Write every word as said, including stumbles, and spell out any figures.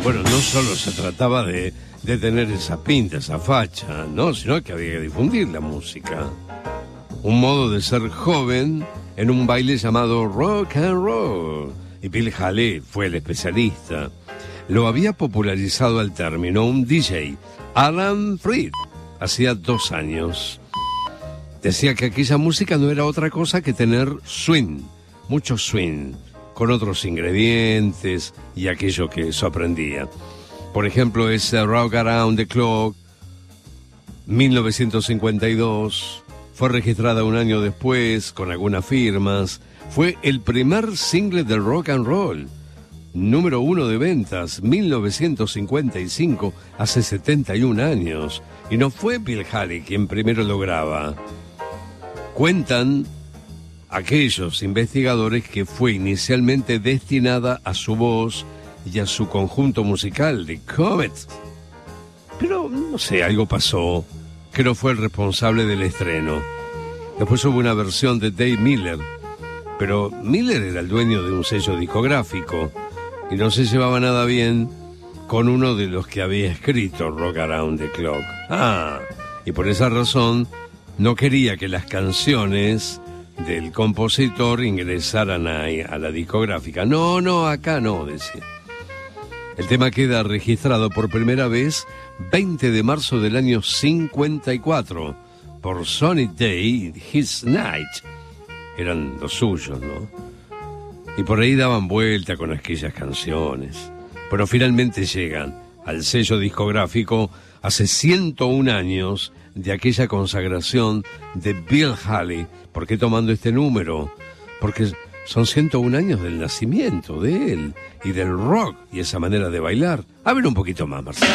Bueno, no solo se trataba de, de tener esa pinta, esa facha, ¿no? Sino que había que difundir la música. Un modo de ser joven en un baile llamado rock and roll. Y Bill Haley fue el especialista. Lo había popularizado al término un D J, Alan Freed, hacía dos años. Decía que aquella música no era otra cosa que tener swing, mucho swing, con otros ingredientes y aquello que sorprendía. Por ejemplo, ese Rock Around the Clock, mil novecientos cincuenta y dos, fue registrada un año después con algunas firmas. Fue el primer single del rock and roll, número uno de ventas, mil novecientos cincuenta y cinco, hace setenta y un años. Y no fue Bill Haley quien primero lo graba. Cuentan aquellos investigadores que fue inicialmente destinada a su voz y a su conjunto musical, The Comets. Pero, no sé, algo pasó, que no fue el responsable del estreno. Después hubo una versión de Dave Miller, pero Miller era el dueño de un sello discográfico y no se llevaba nada bien con uno de los que había escrito Rock Around the Clock. Ah, y por esa razón no quería que las canciones del compositor ingresaran a, a la discográfica. No, no, acá no, decía. El tema queda registrado por primera vez veinte de marzo del año cincuenta y cuatro por Sunny Day, His Night. Eran los suyos, ¿no? Y por ahí daban vuelta con aquellas canciones. Pero finalmente llegan al sello discográfico hace ciento un años de aquella consagración de Bill Haley. ¿Por qué tomando este número? Porque son ciento un años del nacimiento de él y del rock y esa manera de bailar. A ver un poquito más, Marcelo.